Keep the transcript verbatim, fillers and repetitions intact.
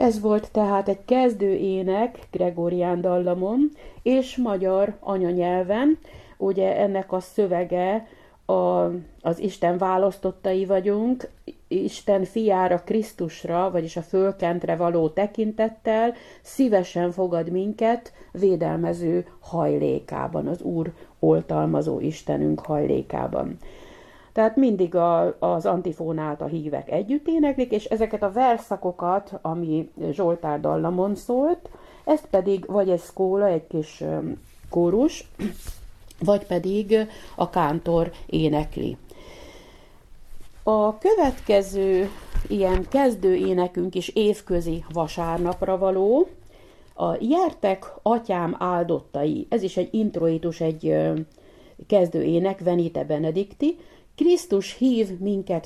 Ez volt tehát egy kezdő ének gregórián dallamon és magyar anyanyelven. Ugye ennek a szövege a, az Isten választottai vagyunk, Isten fiára, Krisztusra, vagyis a fölkentre való tekintettel szívesen fogad minket védelmező hajlékában, az Úr oltalmazó Istenünk hajlékában. Tehát mindig a, az antifónát a hívek együtt éneklik, és ezeket a verszakokat, ami Zsoltár dallamon szólt, ezt pedig vagy egy szkóla, egy kis kórus, vagy pedig a kántor énekli. A következő ilyen kezdő énekünk is évközi vasárnapra való, a Gyertek, atyám áldottai, ez is egy introitus, egy kezdő ének, Venite Benedicti, Krisztus hív minket